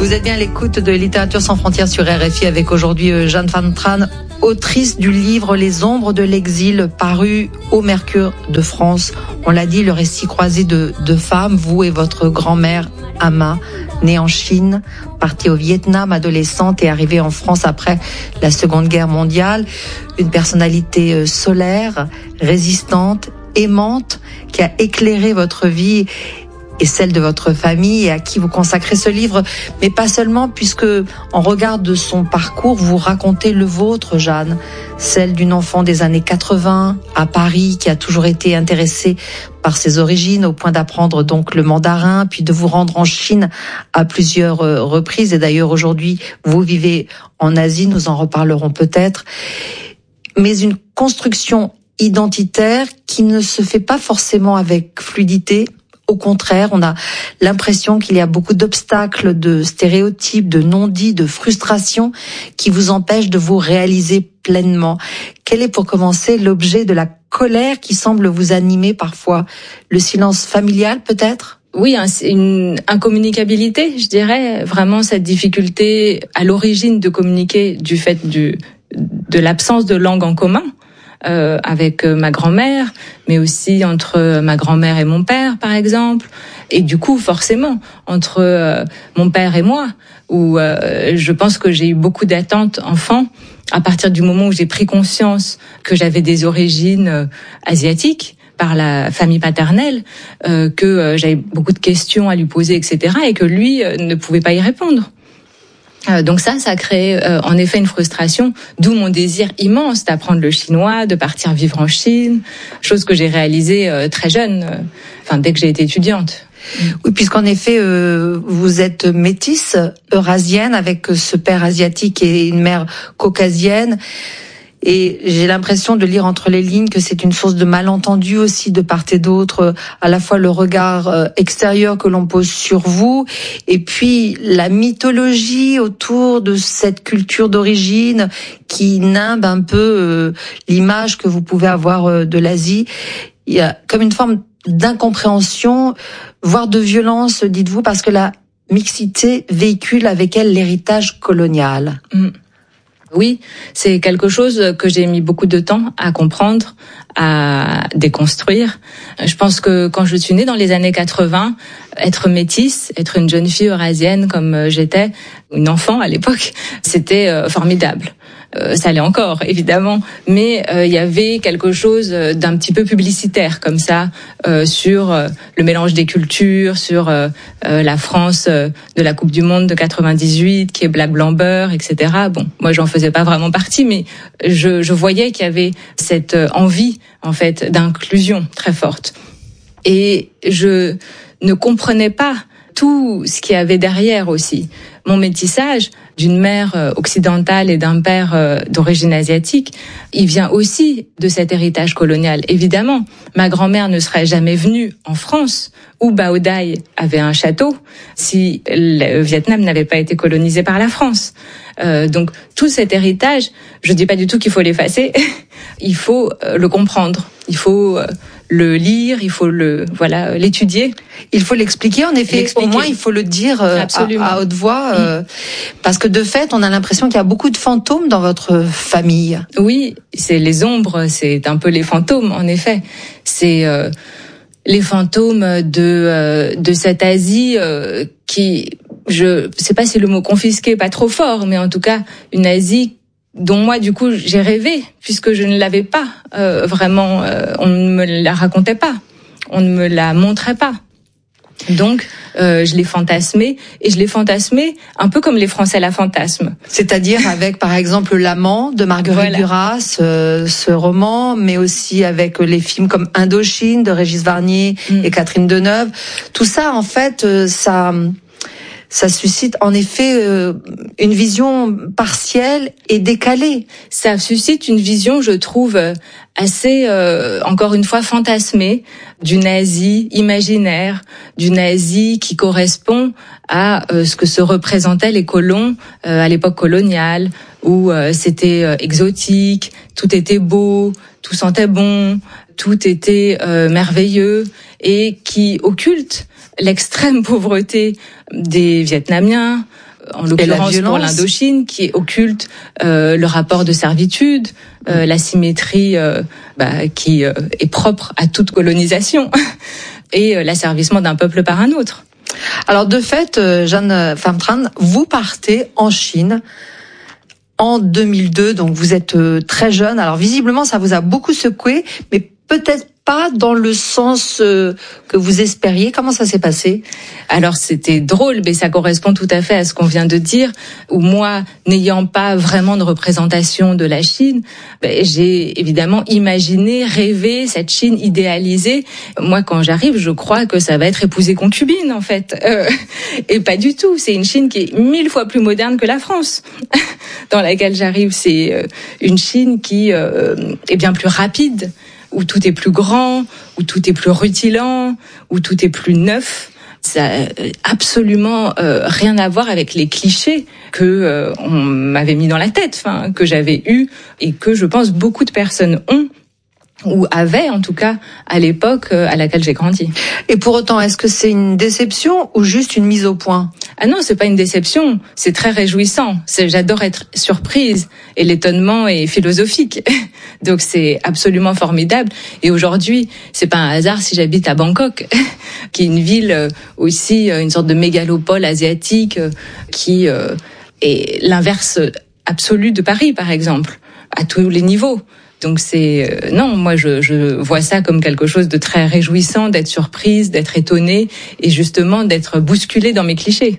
Vous êtes bien à l'écoute de Littérature sans frontières sur RFI avec aujourd'hui Jeanne Van Traan, autrice du livre Les ombres de l'exil, paru au Mercure de France. On l'a dit, le récit croisé de deux femmes, vous et votre grand-mère Ama, née en Chine, partie au Vietnam adolescente et arrivée en France après la Seconde Guerre mondiale. Une personnalité solaire, résistante, aimante, qui a éclairé votre vie et celle de votre famille et à qui vous consacrez ce livre, mais pas seulement, puisque en regard de son parcours, vous racontez le vôtre, Jeanne, celle d'une enfant des années 80 à Paris qui a toujours été intéressée par ses origines au point d'apprendre donc le mandarin, puis de vous rendre en Chine à plusieurs reprises. Et d'ailleurs aujourd'hui, vous vivez en Asie, nous en reparlerons peut-être, mais une construction identitaire qui ne se fait pas forcément avec fluidité. Au contraire, on a l'impression qu'il y a beaucoup d'obstacles, de stéréotypes, de non-dits, de frustrations qui vous empêchent de vous réaliser pleinement. Quel est, pour commencer, l'objet de la colère qui semble vous animer parfois? Le silence familial, peut-être? Oui, une incommunicabilité, je dirais. Vraiment, cette difficulté à l'origine de communiquer du fait de l'absence de langue en commun. Avec ma grand-mère, mais aussi entre ma grand-mère et mon père, par exemple. Et du coup, forcément, entre mon père et moi, où je pense que j'ai eu beaucoup d'attentes enfant, à partir du moment où j'ai pris conscience que j'avais des origines asiatiques, par la famille paternelle, que j'avais beaucoup de questions à lui poser, etc., et que lui ne pouvait pas y répondre. Donc ça a créé en effet une frustration, d'où mon désir immense d'apprendre le chinois, de partir vivre en Chine, chose que j'ai réalisée très jeune, dès que j'ai été étudiante. Oui, puisqu'en effet, vous êtes métisse eurasienne avec ce père asiatique et une mère caucasienne. Et j'ai l'impression de lire entre les lignes que c'est une source de malentendus aussi de part et d'autre, à la fois le regard extérieur que l'on pose sur vous, et puis la mythologie autour de cette culture d'origine qui nimbe un peu l'image que vous pouvez avoir de l'Asie. Il y a comme une forme d'incompréhension, voire de violence, dites-vous, parce que la mixité véhicule avec elle l'héritage colonial. Oui, c'est quelque chose que j'ai mis beaucoup de temps à comprendre, à déconstruire. Je pense que quand je suis née dans les années 80, être métisse, être une jeune fille eurasienne comme j'étais, une enfant à l'époque, c'était formidable. Ça l'est encore, évidemment, mais il y avait quelque chose d'un petit peu publicitaire comme ça sur le mélange des cultures, sur la France de la Coupe du Monde de 98 qui est black blanc beurre, etc. Bon, moi j'en faisais pas vraiment partie, mais je voyais qu'il y avait cette envie en fait d'inclusion très forte, et je ne comprenais pas tout ce qu'il y avait derrière aussi. Mon métissage d'une mère occidentale et d'un père d'origine asiatique, il vient aussi de cet héritage colonial. Évidemment, ma grand-mère ne serait jamais venue en France où Bao Dai avait un château si le Vietnam n'avait pas été colonisé par la France. Donc tout cet héritage, je dis pas du tout qu'il faut l'effacer, il faut le comprendre, il faut le lire, il faut l'étudier. Il faut l'expliquer, en effet. Au moins, il faut le dire à haute voix, parce que de fait, on a l'impression qu'il y a beaucoup de fantômes dans votre famille. Oui, c'est les ombres, c'est un peu les fantômes, en effet. C'est les fantômes de cette Asie qui, je sais pas si le mot confisqué est pas trop fort, mais en tout cas, une Asie dont moi, du coup, j'ai rêvé, puisque je ne l'avais pas vraiment, on ne me la racontait pas, on ne me la montrait pas. Donc, je l'ai fantasmé, et je l'ai fantasmé un peu comme les Français la fantasment. C'est-à-dire avec, par exemple, L'Amant de Marguerite Duras, ce roman, mais aussi avec les films comme Indochine de Régis Varnier et Catherine Deneuve. Tout ça, en fait, ça suscite en effet une vision partielle et décalée. Ça suscite une vision, je trouve, assez, encore une fois, fantasmée, d'une Asie imaginaire, d'une Asie qui correspond à ce que se représentaient les colons à l'époque coloniale, où c'était exotique, tout était beau, tout sentait bon, tout était merveilleux, et qui occulte l'extrême pauvreté des Vietnamiens, en l'occurrence pour l'Indochine, qui occulte le rapport de servitude, l'asymétrie qui est propre à toute colonisation et l'asservissement d'un peuple par un autre. Alors de fait, Jeanne Pham Tran, vous partez en Chine en 2002, donc vous êtes très jeune. Alors visiblement, ça vous a beaucoup secoué, mais peut-être pas dans le sens que vous espériez. Comment ça s'est passé ? Alors c'était drôle, mais ça correspond tout à fait à ce qu'on vient de dire, où moi, n'ayant pas vraiment de représentation de la Chine, j'ai évidemment imaginé, rêvé cette Chine idéalisée. Moi, quand j'arrive, je crois que ça va être épousée concubine, en fait. Et pas du tout. C'est une Chine qui est 1000 fois plus moderne que la France, dans laquelle j'arrive. C'est une Chine qui est bien plus rapide, où tout est plus grand, où tout est plus rutilant, où tout est plus neuf. Ça n'a absolument rien à voir avec les clichés que on m'avait mis dans la tête, que j'avais eu et que je pense beaucoup de personnes ont ou avaient en tout cas à l'époque à laquelle j'ai grandi. Et pour autant, est-ce que c'est une déception ou juste une mise au point ? Ah non, c'est pas une déception, c'est très réjouissant. J'adore être surprise et l'étonnement est philosophique. Donc c'est absolument formidable. Et aujourd'hui, c'est pas un hasard si j'habite à Bangkok, qui est une ville aussi, une sorte de mégalopole asiatique, qui est l'inverse absolu de Paris, par exemple, à tous les niveaux. Donc non, moi je vois ça comme quelque chose de très réjouissant, d'être surprise, d'être étonnée et justement d'être bousculée dans mes clichés.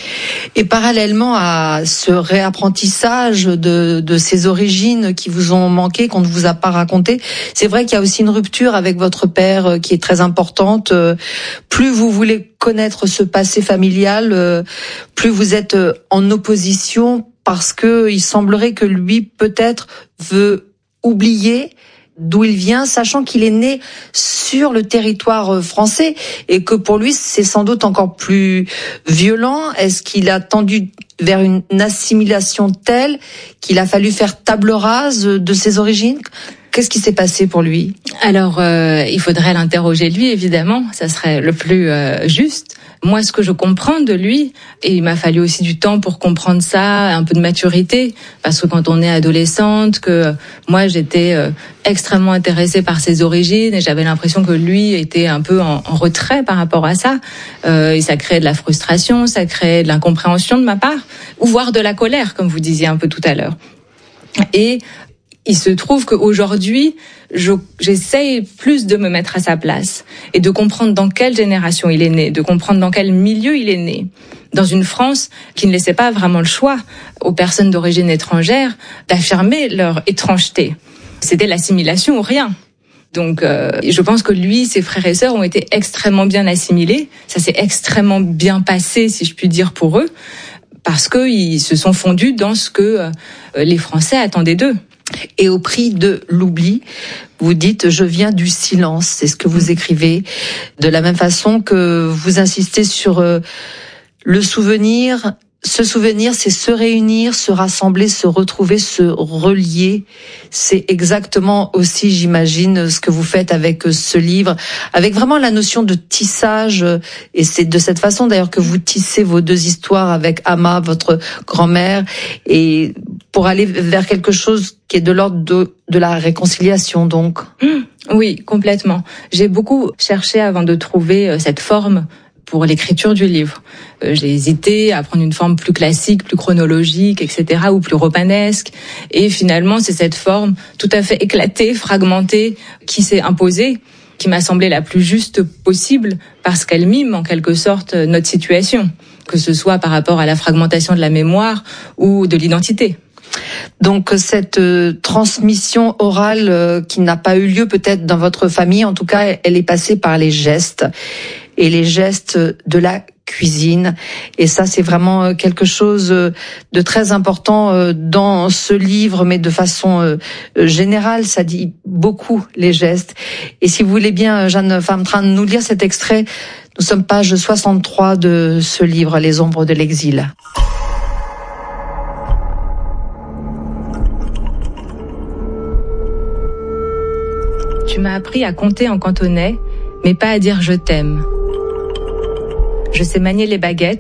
Et parallèlement à ce réapprentissage de ces origines qui vous ont manqué, qu'on ne vous a pas raconté, c'est vrai qu'il y a aussi une rupture avec votre père qui est très importante. Plus vous voulez connaître ce passé familial, plus vous êtes en opposition parce que il semblerait que lui peut-être veut oublier d'où il vient, sachant qu'il est né sur le territoire français et que pour lui c'est sans doute encore plus violent. Est-ce qu'il a tendu vers une assimilation telle qu'il a fallu faire table rase de ses origines ? Qu'est-ce qui s'est passé pour lui ? Alors, il faudrait l'interroger lui, évidemment, ça serait le plus juste. Moi, ce que je comprends de lui, et il m'a fallu aussi du temps pour comprendre ça, un peu de maturité, parce que quand on est adolescente, que moi j'étais extrêmement intéressée par ses origines et j'avais l'impression que lui était un peu en retrait par rapport à ça, et ça créait de la frustration, ça créait de l'incompréhension de ma part, ou voire de la colère, comme vous disiez un peu tout à l'heure. Et il se trouve qu'aujourd'hui, j'essaye plus de me mettre à sa place et de comprendre dans quelle génération il est né, de comprendre dans quel milieu il est né. Dans une France qui ne laissait pas vraiment le choix aux personnes d'origine étrangère d'affirmer leur étrangeté. C'était l'assimilation ou rien. Donc, je pense que lui, ses frères et sœurs ont été extrêmement bien assimilés. Ça s'est extrêmement bien passé, si je puis dire, pour eux, parce qu'ils se sont fondus dans ce que les Français attendaient d'eux. Et au prix de l'oubli, vous dites « je viens du silence », c'est ce que vous écrivez, de la même façon que vous insistez sur le souvenir. Se souvenir, c'est se réunir, se rassembler, se retrouver, se relier. C'est exactement aussi, j'imagine, ce que vous faites avec ce livre, avec vraiment la notion de tissage. Et c'est de cette façon d'ailleurs que vous tissez vos deux histoires avec Ama, votre grand-mère, et pour aller vers quelque chose qui est de l'ordre de la réconciliation, donc. Oui, complètement. J'ai beaucoup cherché avant de trouver cette forme pour l'écriture du livre. J'ai hésité à prendre une forme plus classique, plus chronologique, etc., ou plus romanesque. Et finalement, c'est cette forme tout à fait éclatée, fragmentée, qui s'est imposée, qui m'a semblé la plus juste possible, parce qu'elle mime en quelque sorte notre situation, que ce soit par rapport à la fragmentation de la mémoire ou de l'identité. Donc cette transmission orale qui n'a pas eu lieu peut-être dans votre famille, en tout cas, elle est passée par les gestes. Et les gestes de la cuisine. Et ça, c'est vraiment quelque chose de très important dans ce livre, mais de façon générale, ça dit beaucoup, les gestes. Et si vous voulez bien, Jeanne Pham Tran, nous lire cet extrait, nous sommes page 63 de ce livre, Les ombres de l'exil. Tu m'as appris à compter en cantonais, mais pas à dire je t'aime. Je sais manier les baguettes,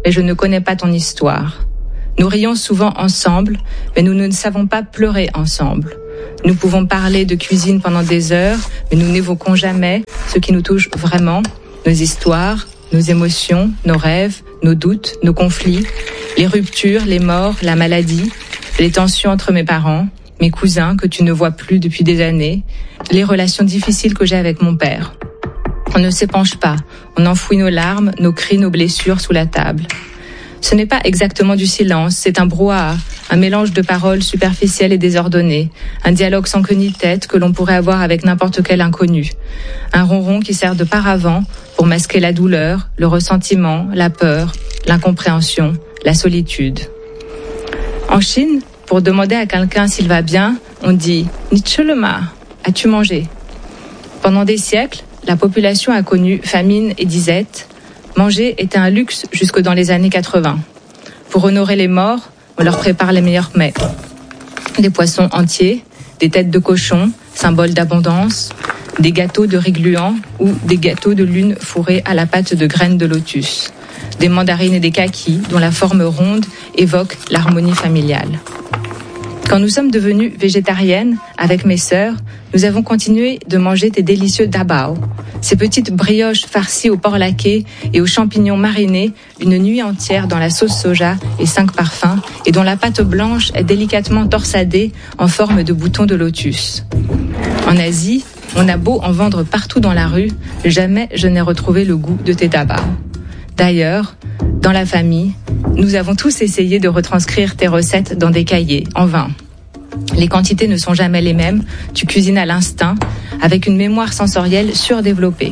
mais je ne connais pas ton histoire. Nous rions souvent ensemble, mais nous ne savons pas pleurer ensemble. Nous pouvons parler de cuisine pendant des heures, mais nous n'évoquons jamais ce qui nous touche vraiment, nos histoires, nos émotions, nos rêves, nos doutes, nos conflits, les ruptures, les morts, la maladie, les tensions entre mes parents, mes cousins que tu ne vois plus depuis des années, les relations difficiles que j'ai avec mon père. On ne s'épanche pas, on enfouit nos larmes, nos cris, nos blessures sous la table. Ce n'est pas exactement du silence, c'est un brouhaha, un mélange de paroles superficielles et désordonnées, un dialogue sans queue ni tête que l'on pourrait avoir avec n'importe quel inconnu. Un ronron qui sert de paravent pour masquer la douleur, le ressentiment, la peur, l'incompréhension, la solitude. En Chine, pour demander à quelqu'un s'il va bien, on dit « Ni che le ma, as-tu mangé ?» Pendant des siècles, la population a connu famine et disette. Manger était un luxe jusque dans les années 80. Pour honorer les morts, on leur prépare les meilleurs mets. Des poissons entiers, des têtes de cochon, symbole d'abondance, des gâteaux de riz gluant ou des gâteaux de lune fourrés à la pâte de graines de lotus, des mandarines et des kakis dont la forme ronde évoque l'harmonie familiale. Quand nous sommes devenues végétariennes avec mes sœurs, nous avons continué de manger des délicieux dabao, ces petites brioches farcies au porc laqué et aux champignons marinés une nuit entière dans la sauce soja et 5 parfums et dont la pâte blanche est délicatement torsadée en forme de bouton de lotus. En Asie, on a beau en vendre partout dans la rue, jamais je n'ai retrouvé le goût de tes dabao. D'ailleurs, dans la famille, nous avons tous essayé de retranscrire tes recettes dans des cahiers, en vain. Les quantités ne sont jamais les mêmes, tu cuisines à l'instinct, avec une mémoire sensorielle surdéveloppée.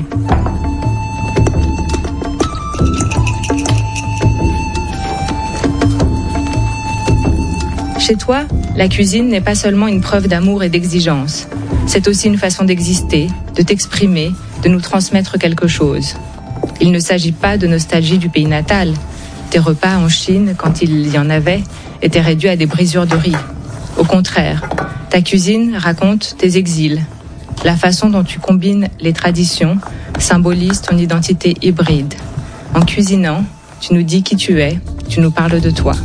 Chez toi, la cuisine n'est pas seulement une preuve d'amour et d'exigence. C'est aussi une façon d'exister, de t'exprimer, de nous transmettre quelque chose. Il ne s'agit pas de nostalgie du pays natal. Tes repas en Chine, quand il y en avait, étaient réduits à des brisures de riz. Au contraire, ta cuisine raconte tes exils. La façon dont tu combines les traditions symbolise ton identité hybride. En cuisinant, tu nous dis qui tu es, tu nous parles de toi.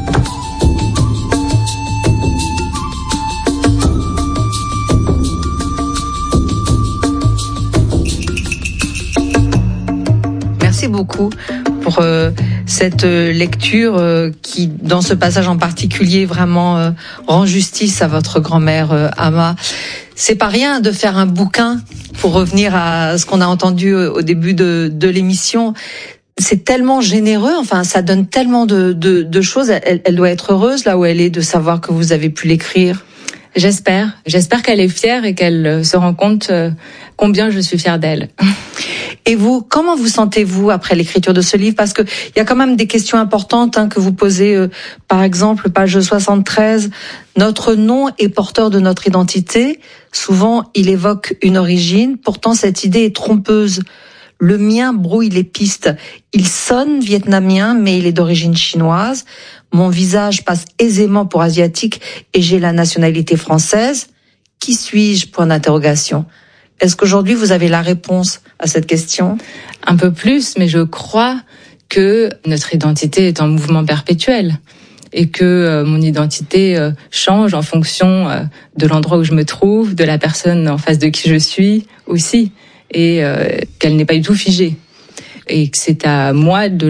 Merci beaucoup pour cette lecture qui, dans ce passage en particulier, vraiment rend justice à votre grand-mère Ama. C'est pas rien de faire un bouquin, pour revenir à ce qu'on a entendu au début de l'émission. C'est tellement généreux, enfin, ça donne tellement de choses. Elle doit être heureuse là où elle est de savoir que vous avez pu l'écrire. J'espère qu'elle est fière et qu'elle se rend compte combien je suis fière d'elle. Et vous, comment vous sentez-vous après l'écriture de ce livre? Parce que il y a quand même des questions importantes que vous posez. Par exemple, page 73, notre nom est porteur de notre identité. Souvent, il évoque une origine. Pourtant, cette idée est trompeuse. Le mien brouille les pistes. Il sonne vietnamien, mais il est d'origine chinoise. Mon visage passe aisément pour asiatique et j'ai la nationalité française. Qui suis-je? Point d'interrogation. Est-ce qu'aujourd'hui vous avez la réponse à cette question? Un peu plus, mais je crois que notre identité est en mouvement perpétuel et que mon identité change en fonction de l'endroit où je me trouve, de la personne en face de qui je suis aussi, et qu'elle n'est pas du tout figée. Et que c'est à moi de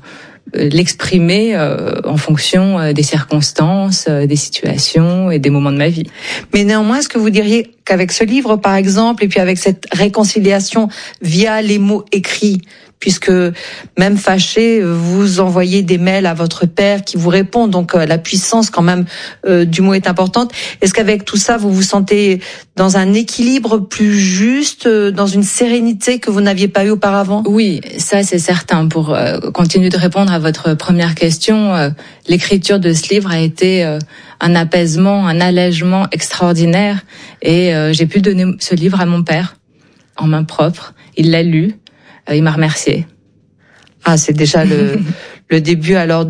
l'exprimer en fonction des circonstances, des situations et des moments de ma vie. Mais néanmoins, est-ce que vous diriez qu'avec ce livre, par exemple, et puis avec cette réconciliation via les mots écrits, puisque même fâché, vous envoyez des mails à votre père qui vous répond, donc la puissance quand même du mot est importante. Est-ce qu'avec tout ça, vous vous sentez dans un équilibre plus juste, dans une sérénité que vous n'aviez pas eu auparavant? Oui, ça c'est certain. Pour continuer de répondre à votre première question, l'écriture de ce livre a été un apaisement, un allègement extraordinaire, et j'ai pu donner ce livre à mon père en main propre. Il l'a lu. Il m'a remercié. Ah, c'est déjà le début alors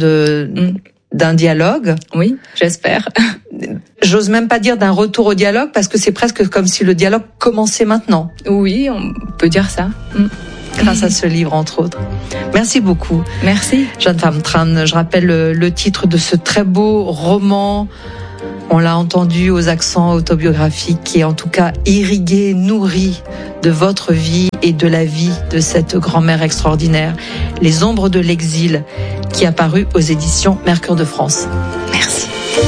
d'un dialogue. Oui, j'espère. J'ose même pas dire d'un retour au dialogue parce que c'est presque comme si le dialogue commençait maintenant. Oui, on peut dire ça. grâce à ce livre, entre autres. Merci beaucoup. Merci. Jeanne Van Tran, je rappelle le titre de ce très beau roman. On l'a entendu aux accents autobiographiques, qui est en tout cas irrigué, nourri de votre vie et de la vie de cette grand-mère extraordinaire. Les ombres de l'exil, qui est paru aux éditions Mercure de France. Merci.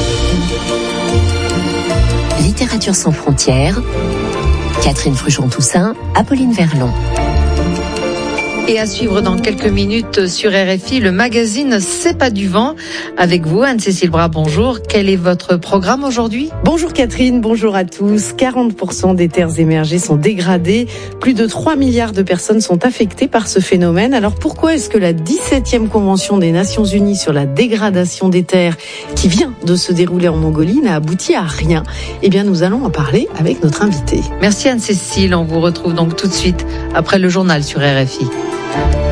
Littérature sans frontières, Catherine Fruchon-Toussaint, Apolline Verlon. Et à suivre dans quelques minutes sur RFI, le magazine C'est pas du vent. Avec vous, Anne-Cécile Bras, bonjour. Quel est votre programme aujourd'hui ? Bonjour Catherine, bonjour à tous. 40% des terres émergées sont dégradées. Plus de 3 milliards de personnes sont affectées par ce phénomène. Alors pourquoi est-ce que la 17e Convention des Nations Unies sur la dégradation des terres, qui vient de se dérouler en Mongolie, n'a abouti à rien ? Eh bien, nous allons en parler avec notre invitée. Merci Anne-Cécile. On vous retrouve donc tout de suite après le journal sur RFI.